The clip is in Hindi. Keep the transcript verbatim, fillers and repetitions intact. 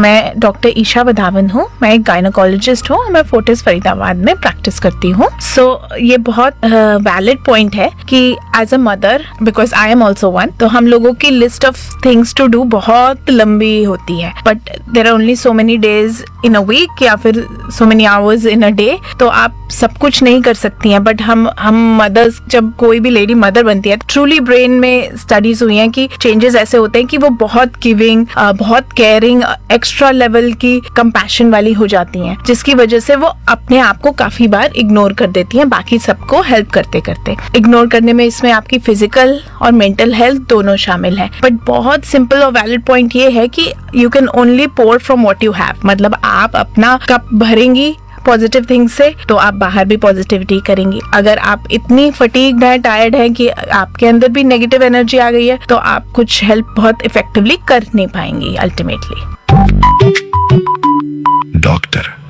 मैं डॉक्टर ईशा वधावन हूँ, मैं एक गायनोकोलॉजिस्ट हूँ, मैं फोर्टिस फरीदाबाद में प्रैक्टिस करती हूँ. सो so, ये बहुत वैलिड uh, पॉइंट है कि as a mother, because I am also one, तो हम लोगों की list of things to do बहुत लंबी होती है. But there are only so many days in a week या फिर so many hours in a day, तो आप सब कुछ नहीं कर सकती हैं. बट हम हम मदर्स, जब कोई भी लेडी मदर बनती है, ट्रूली ब्रेन में स्टडीज हुई हैं कि चेंजेस ऐसे होते हैं कि वो बहुत गिविंग, बहुत केयरिंग, एक्स्ट्रा लेवल की कंपैशन वाली हो जाती हैं, जिसकी वजह से वो अपने आप को काफी बार इग्नोर कर देती हैं बाकी सबको हेल्प करते करते. इग्नोर करने में इसमें आपकी फिजिकल और मेंटल हेल्थ दोनों शामिल है. बट बहुत सिंपल और वैलिड पॉइंट ये है कि you can only pour from what you have. मतलब आप अपना कप भरेंगी पॉजिटिव थिंग्स से, तो आप बाहर भी पॉजिटिविटी करेंगी. अगर आप इतनी फटीग्ड है, टायर्ड है कि आपके अंदर भी नेगेटिव एनर्जी आ गई है, तो आप कुछ हेल्प बहुत इफेक्टिवली कर नहीं पाएंगी अल्टीमेटली. डॉक्टर